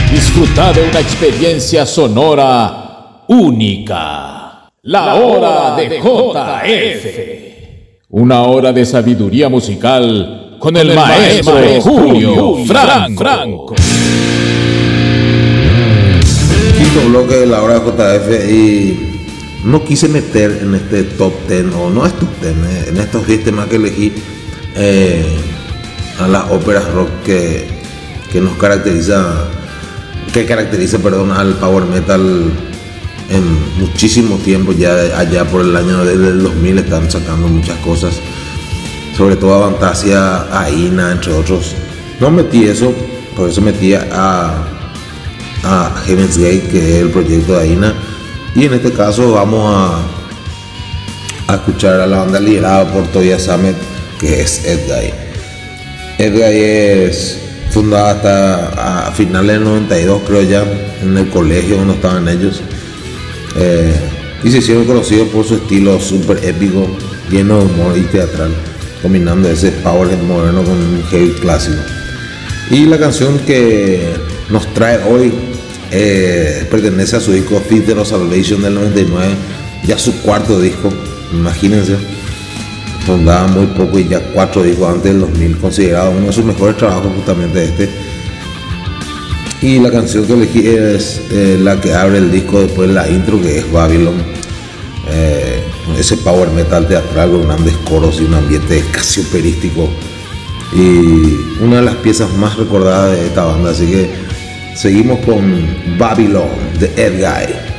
Disfruta de una experiencia sonora única. La hora de JF. Una hora de sabiduría musical con el maestro Julio Franco. Quinto bloque de la hora de JF, y no quise meter en este top 10, o no es top 10, en estos 10 temas que elegí, a las óperas rock que nos caracteriza, al power metal en muchísimo tiempo. Ya allá por el año del 2000 están sacando muchas cosas, sobre todo Avantasia, Aina, entre otros. No metí eso, por eso metí a Heaven's Gate, que es el proyecto de Aina, y en este caso vamos a escuchar a la banda liderada por Tobias Sammet, que es Edguy. Edguy es fundada hasta a finales del 92, creo, ya en el colegio donde estaban ellos, y se hicieron conocidos por su estilo súper épico, lleno de humor y teatral, combinando ese powerhead moderno con un heavy clásico. Y la canción que nos trae hoy pertenece a su disco Theater of Salvation del 99, ya su cuarto disco, imagínense. Sondaba muy poco y ya 4 discos antes del 2000, considerado uno de sus mejores trabajos, justamente este. Y la canción que elegí es la que abre el disco después de la intro, que es Babylon. Ese power metal teatral con grandes coros y un ambiente casi operístico, y una de las piezas más recordadas de esta banda. Así que seguimos con Babylon de Edguy.